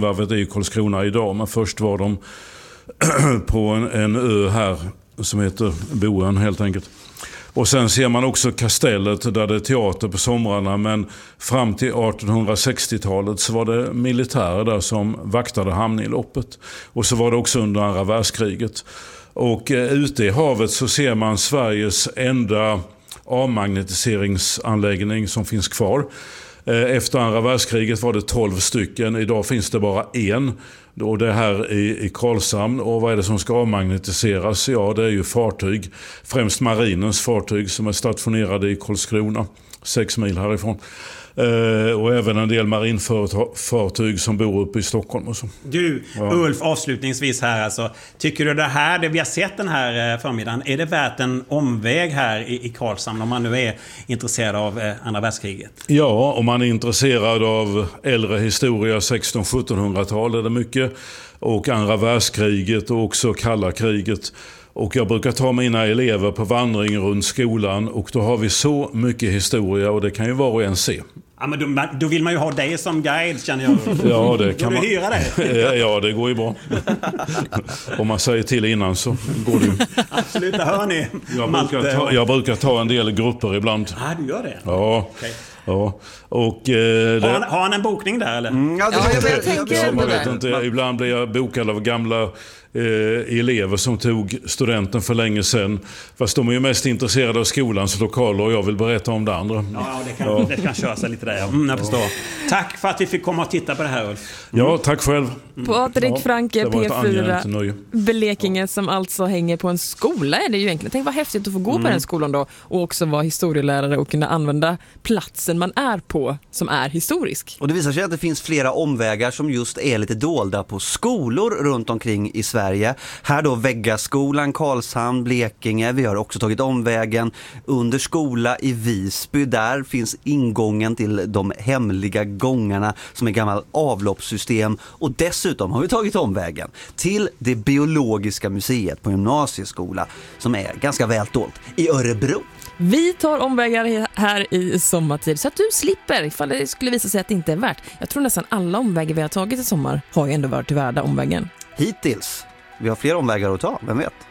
Vattenvarvet är i Karlskrona idag, men först var de på en ö här som heter Boön helt enkelt. Och sen ser man också kastellet där det är teater på somrarna, men fram till 1860-talet så var det militärer där som vaktade hamninloppet. Och så var det också under andra världskriget. Och ute i havet så ser man Sveriges enda avmagnetiseringsanläggning som finns kvar. Efter andra världskriget var det 12 stycken, idag finns det bara en. Och det här i Karlshamn. Och vad är det som ska avmagnetiseras? Ja, det är ju fartyg. Främst marinens fartyg som är stationerade i Karlskrona, 6 mil härifrån. Och även en del marinfartyg som bor uppe i Stockholm och så. Du, Ulf, avslutningsvis här alltså, tycker du det vi har sett den här förmiddagen, är det värt en omväg här i Karlshamn om man nu är intresserad av andra världskriget? Ja, om man är intresserad av äldre historia, 1600-1700-tal är det mycket, och andra världskriget och också kalla kriget. Och jag brukar ta mina elever på vandring runt skolan, och då har vi så mycket historia, och det kan ju var och en se. Ja, men då vill man ju ha dig som guide, känner jag. Ja, det kan man. Du hyra det? Ja, det går ju bra. Om man säger till innan så går det ju. Absolut, det hör ni. Jag brukar ta en del grupper ibland. Ja, du gör det? Ja. Okay. Ja. Och, har han en bokning där eller? Jag vet inte. Ibland blir jag bokad av gamla elever som tog studenten för länge sedan. Fast de är ju mest intresserade av skolans lokaler, och jag vill berätta om det andra. Ja, det kan köra sig lite där. Jag förstår. Tack för att vi fick komma och titta på det här, Ulf. Ja, tack själv. Patrik Franke, P4 Blekinge, som alltså hänger på en skola är det ju egentligen. Tänk vad häftigt att få gå på den skolan då, och också vara historielärare och kunna använda platsen man är på som är historisk. Och det visar sig att det finns flera omvägar som just är lite dolda på skolor runt omkring i Sverige. Här då Väggaskolan, Karlshamn, Blekinge. Vi har också tagit omvägen under skola i Visby. Där finns ingången till de hemliga gångarna som är gammal avloppssystem. Och dessutom har vi tagit omvägen till det biologiska museet på gymnasieskola som är ganska väl dolt i Örebro. Vi tar omvägar här i sommartid så att du slipper ifall det skulle visa sig att det inte är värt. Jag tror nästan alla omvägar vi har tagit i sommar har ju ändå varit värda omvägen. Hittills. Vi har fler omvägar att ta, vem vet?